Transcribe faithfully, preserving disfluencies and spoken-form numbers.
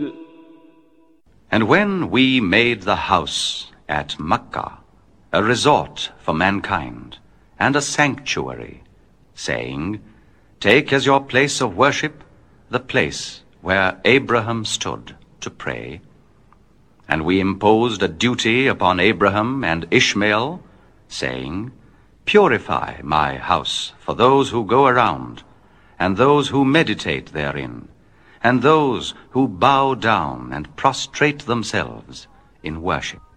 And when we made the house at Makkah a resort for mankind and a sanctuary, saying, Take as your place of worship the place where Abraham stood to pray, and we imposed a duty upon Abraham and Ishmael, saying, Purify my house for those who go around, and those who meditate therein, and those who bow down and prostrate themselves in worship.